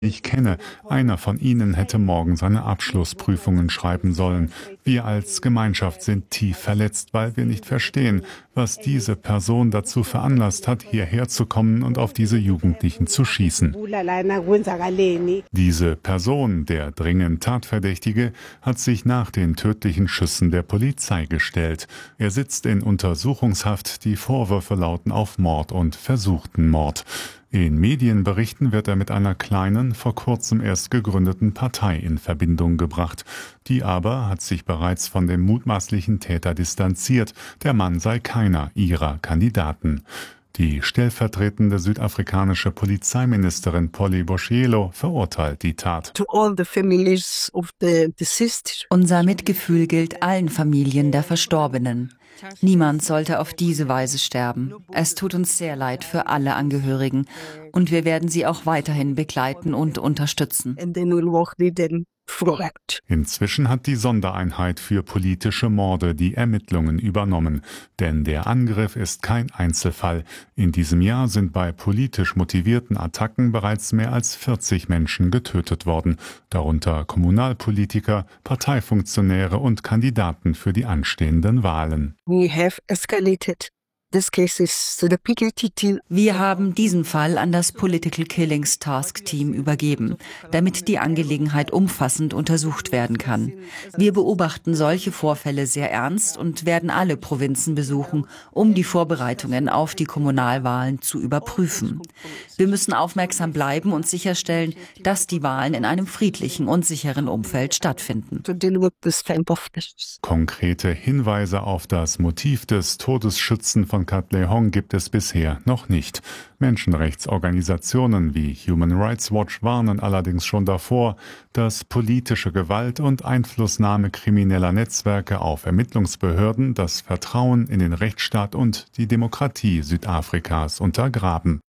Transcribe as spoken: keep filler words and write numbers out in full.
ich kenne. Einer von ihnen hätte morgen seine Abschlussprüfungen schreiben sollen. Wir als Gemeinschaft sind tief verletzt, weil wir nicht verstehen, was diese Person dazu veranlasst hat, hierher zu kommen und auf diese Jugendlichen zu schießen. Diese Person, der dringend Tatverdächtige, hat sich nach den tödlichen Schüssen der Polizei gestellt. Er sitzt in Untersuchungshaft. Die Vorwürfe lauten auf Mord und versuchten Mord. In Medienberichten wird er mit einer kleinen, vor kurzem erst gegründeten Partei in Verbindung gebracht. Die aber hat sich bereits von dem mutmaßlichen Täter distanziert. Der Mann sei keiner ihrer Kandidaten. Die stellvertretende südafrikanische Polizeiministerin Polly Boshielo verurteilt die Tat. Unser Mitgefühl gilt allen Familien der Verstorbenen. Niemand sollte auf diese Weise sterben. Es tut uns sehr leid für alle Angehörigen und wir werden sie auch weiterhin begleiten und unterstützen. Inzwischen hat die Sondereinheit für politische Morde die Ermittlungen übernommen. Denn der Angriff ist kein Einzelfall. In diesem Jahr sind bei politisch motivierten Attacken bereits mehr als vierzig Menschen getötet worden. Darunter Kommunalpolitiker, Parteifunktionäre und Kandidaten für die anstehenden Wahlen. We have escalated. Wir haben diesen Fall an das Political Killings Task Team übergeben, damit die Angelegenheit umfassend untersucht werden kann. Wir beobachten solche Vorfälle sehr ernst und werden alle Provinzen besuchen, um die Vorbereitungen auf die Kommunalwahlen zu überprüfen. Wir müssen aufmerksam bleiben und sicherstellen, dass die Wahlen in einem friedlichen und sicheren Umfeld stattfinden. Konkrete Hinweise auf das Motiv des Todesschützen von Katlehong gibt es bisher noch nicht. Menschenrechtsorganisationen wie Human Rights Watch warnen allerdings schon davor, dass politische Gewalt und Einflussnahme krimineller Netzwerke auf Ermittlungsbehörden das Vertrauen in den Rechtsstaat und die Demokratie Südafrikas untergraben.